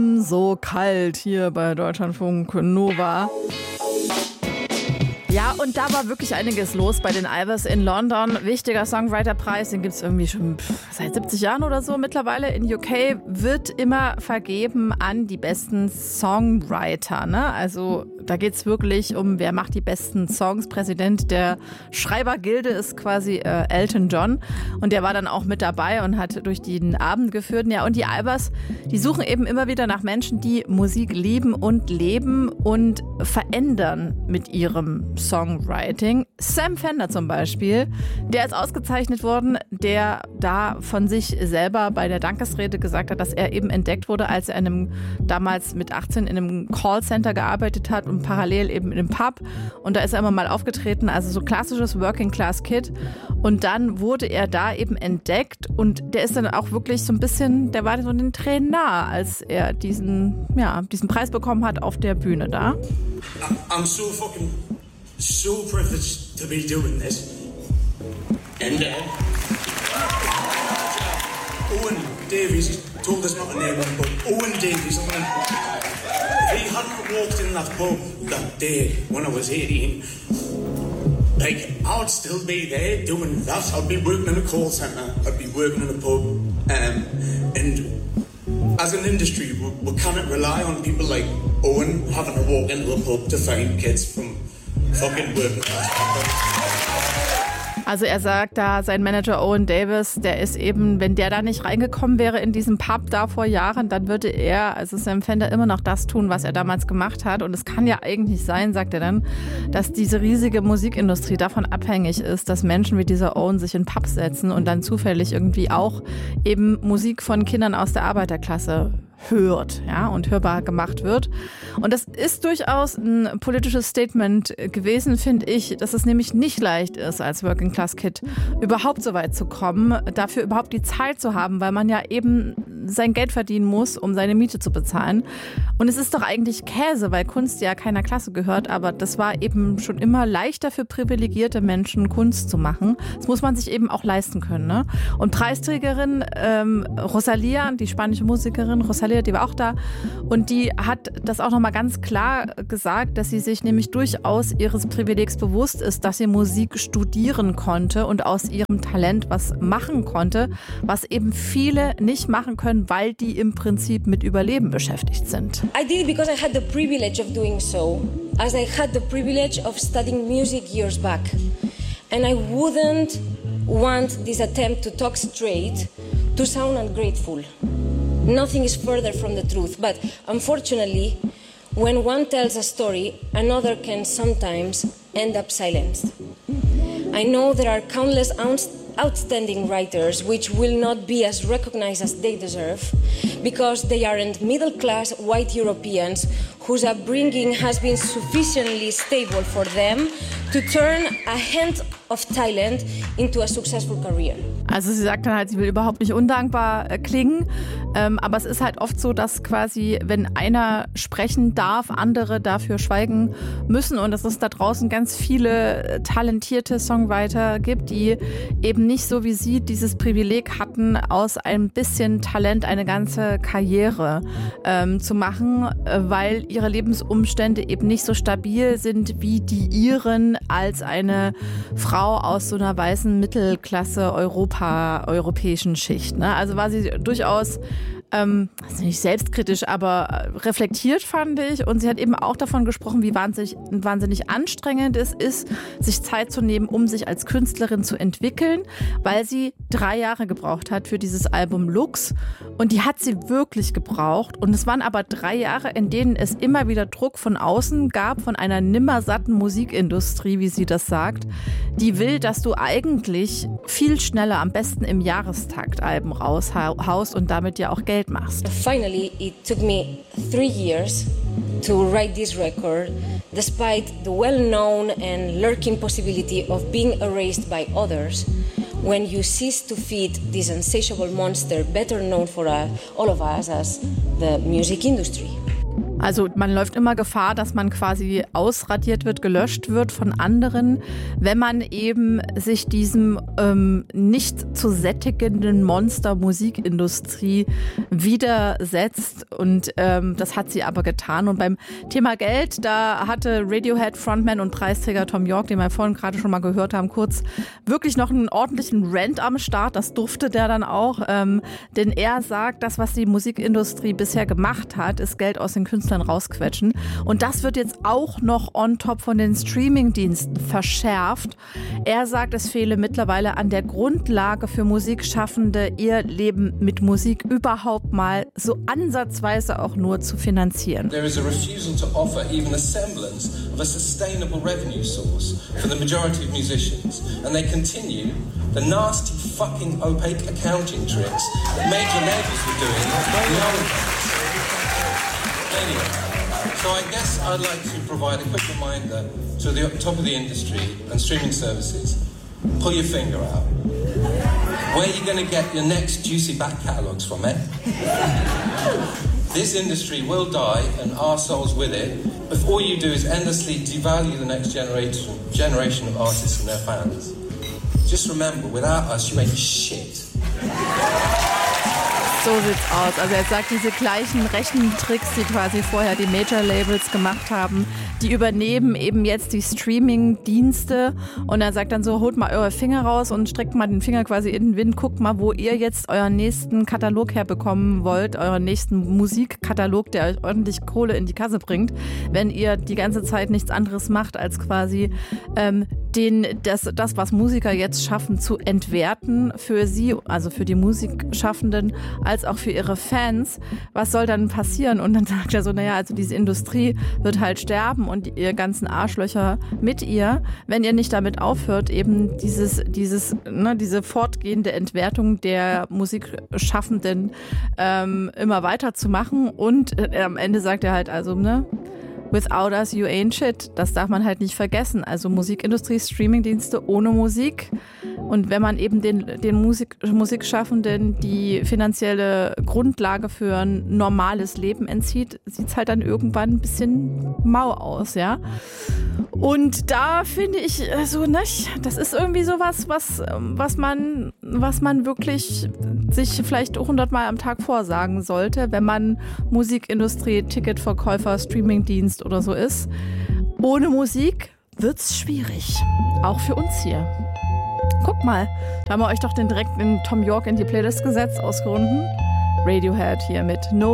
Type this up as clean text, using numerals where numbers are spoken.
So kalt hier bei Deutschlandfunk Nova. Ja, und da war wirklich einiges los bei den Ivers in London. Wichtiger Songwriter-Preis, den gibt es irgendwie schon seit 70 Jahren oder so mittlerweile. In UK wird immer vergeben an die besten Songwriter. Ne? Also da geht es wirklich um, wer macht die besten Songs. Präsident der Schreibergilde ist quasi Elton John. Und der war dann auch mit dabei und hat durch den Abend geführt. Ja, und die Ivers, die suchen eben immer wieder nach Menschen, die Musik lieben und leben und verändern mit ihrem Songwriting. Sam Fender zum Beispiel, der ist ausgezeichnet worden, der da von sich selber bei der Dankesrede gesagt hat, dass er eben entdeckt wurde, als er damals mit 18 in einem Callcenter gearbeitet hat und parallel eben in einem Pub. Und da ist er immer mal aufgetreten, also so klassisches Working-Class-Kid. Und dann wurde er da eben entdeckt und der ist dann auch wirklich so ein bisschen, der war so den Tränen nahe, als er diesen Preis bekommen hat auf der Bühne da. I'm so privileged to be doing this. And Owen Davies told us not to name him, but Owen Davies, if he hadn't walked in that pub that day when I was 18, like, I'd still be there doing that. I'd be working in a call centre, I'd be working in a pub, and as an industry, we cannot rely on people like Owen having to walk into a pub to find kids from fucking working class backgrounds. Also er sagt da, sein Manager Owen Davies, der ist eben, wenn der da nicht reingekommen wäre in diesem Pub da vor Jahren, dann würde er, also Sam Fender, immer noch das tun, was er damals gemacht hat. Und es kann ja eigentlich sein, sagt er dann, dass diese riesige Musikindustrie davon abhängig ist, dass Menschen wie dieser Owen sich in Pubs setzen und dann zufällig irgendwie auch eben Musik von Kindern aus der Arbeiterklasse hört, ja, und hörbar gemacht wird. Und das ist durchaus ein politisches Statement gewesen, finde ich, dass es nämlich nicht leicht ist, als Working Class Kid überhaupt so weit zu kommen, dafür überhaupt die Zeit zu haben, weil man ja eben sein Geld verdienen muss, um seine Miete zu bezahlen. Und es ist doch eigentlich Käse, weil Kunst ja keiner Klasse gehört, aber das war eben schon immer leichter für privilegierte Menschen, Kunst zu machen. Das muss man sich eben auch leisten können. Ne? Und Preisträgerin Rosalía, die spanische Musikerin Rosalía, die war auch da und die hat das auch nochmal ganz klar gesagt, dass sie sich nämlich durchaus ihres Privilegs bewusst ist, dass sie Musik studieren konnte und aus ihrem Talent was machen konnte, was eben viele nicht machen können, weil die im Prinzip mit Überleben beschäftigt sind. I did it because I had the privilege of doing so, as I had the privilege of studying music years back. And I wouldn't want this attempt to talk straight to sound ungrateful. Nothing is further from the truth, but unfortunately, when one tells a story, another can sometimes end up silenced. I know there are countless outstanding writers which will not be as recognized as they deserve because they aren't middle-class white Europeans whose upbringing has been sufficiently stable for them to turn a hand of talent into a successful career. Also sie sagt dann halt, sie will überhaupt nicht undankbar klingen, aber es ist halt oft so, dass quasi, wenn einer sprechen darf, andere dafür schweigen müssen und dass es da draußen ganz viele talentierte Songwriter gibt, die eben nicht so wie sie dieses Privileg hatten, aus ein bisschen Talent eine ganze Karriere zu machen, weil ihre Lebensumstände eben nicht so stabil sind wie die ihren als eine Frau aus so einer weißen Mittelklasse europäischen Schicht. Ne? Also war sie durchaus also nicht selbstkritisch, aber reflektiert, fand ich. Und sie hat eben auch davon gesprochen, wie wahnsinnig anstrengend es ist, sich Zeit zu nehmen, um sich als Künstlerin zu entwickeln, weil sie 3 Jahre gebraucht hat für dieses Album Lux. Und die hat sie wirklich gebraucht. Und es waren aber 3 Jahre, in denen es immer wieder Druck von außen gab, von einer nimmersatten Musikindustrie, wie sie das sagt, die will, dass du eigentlich viel schneller, am besten im Jahrestakt Alben raushaust und damit ja auch Geld machst. Finally, it took me 3 years to write this record, despite the well-known and lurking possibility of being erased by others. When you cease to feed this insatiable monster, better known for all of us as the music industry. Also man läuft immer Gefahr, dass man quasi ausradiert wird, gelöscht wird von anderen, wenn man eben sich diesem nicht zu sättigenden Monster-Musikindustrie widersetzt. Und das hat sie aber getan. Und beim Thema Geld, da hatte Radiohead-Frontman und Preisträger Thom Yorke, den wir vorhin gerade schon mal gehört haben, kurz wirklich noch einen ordentlichen Rant am Start. Das durfte der dann auch. Denn er sagt, das, was die Musikindustrie bisher gemacht hat, ist Geld aus den Künstlern rausquetschen. Und das wird jetzt auch noch on top von den Streamingdiensten verschärft. Er sagt, es fehle mittlerweile an der Grundlage für Musikschaffende, ihr Leben mit Musik überhaupt mal so ansatzweise auch nur zu finanzieren. There is a refusal to offer even a semblance of a sustainable revenue source for the majority of musicians. And they continue the nasty fucking opaque accounting tricks that major labels were doing in the old days. Anyway, so I guess I'd like to provide a quick reminder to the top of the industry and streaming services. Pull your finger out. Where are you going to get your next juicy back catalogues from, eh? This industry will die and our souls with it if all you do is endlessly devalue the next generation of artists and their fans. Just remember, without us, you ain't shit. So sieht's aus. Also er sagt, diese gleichen Rechentricks, die quasi vorher die Major-Labels gemacht haben, die übernehmen eben jetzt die Streaming-Dienste. Und er sagt dann so, holt mal eure Finger raus und streckt mal den Finger quasi in den Wind. Guckt mal, wo ihr jetzt euren nächsten Katalog herbekommen wollt, euren nächsten Musikkatalog, der euch ordentlich Kohle in die Kasse bringt, wenn ihr die ganze Zeit nichts anderes macht, als quasi das, was Musiker jetzt schaffen, zu entwerten für sie, also für die Musikschaffenden, als auch für ihre Fans. Was soll dann passieren? Und dann sagt er so, naja, also diese Industrie wird halt sterben und ihr ganzen Arschlöcher mit ihr, wenn ihr nicht damit aufhört, eben diese fortgehende Entwertung der Musikschaffenden immer weiter zu machen. Und am Ende sagt er halt also, ne? Without us, you ain't shit. Das darf man halt nicht vergessen. Also Musikindustrie, Streamingdienste ohne Musik. Und wenn man eben den Musikschaffenden die finanzielle Grundlage für ein normales Leben entzieht, sieht es halt dann irgendwann ein bisschen mau aus, ja. Und da finde ich so, nicht, das ist irgendwie sowas, was man wirklich sich vielleicht 100-mal am Tag vorsagen sollte, wenn man Musikindustrie, Ticketverkäufer, Streamingdienst oder so ist. Ohne Musik wird's schwierig. Auch für uns hier. Guck mal, da haben wir euch doch direkt den Thom Yorke in die Playlist gesetzt aus Gründen. Radiohead hier mit No